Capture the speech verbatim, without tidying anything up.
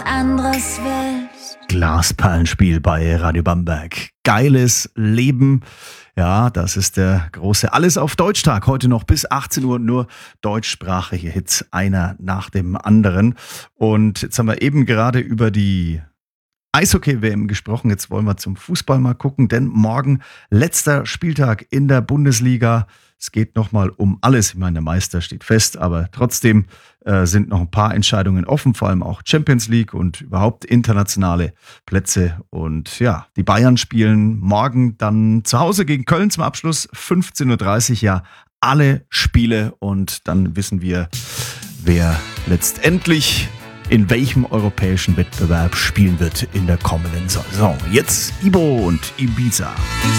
anderes willst. Glasperlenspiel bei Radio Bamberg. Geiles Leben. Ja, das ist der große Alles auf Deutsch-Tag. Heute noch bis achtzehn Uhr nur deutschsprachige Hits, einer nach dem anderen. Und jetzt haben wir eben gerade über die Eishockey-W M gesprochen. Jetzt wollen wir zum Fußball mal gucken, denn morgen letzter Spieltag in der Bundesliga. Es geht nochmal um alles. Ich meine, der Meister steht fest, aber trotzdem äh, sind noch ein paar Entscheidungen offen, vor allem auch Champions League und überhaupt internationale Plätze. Und ja, die Bayern spielen morgen dann zu Hause gegen Köln zum Abschluss, fünfzehn Uhr dreißig, ja, alle Spiele. Und dann wissen wir, wer letztendlich in welchem europäischen Wettbewerb spielen wird in der kommenden Saison. Jetzt Ibo und Ibiza.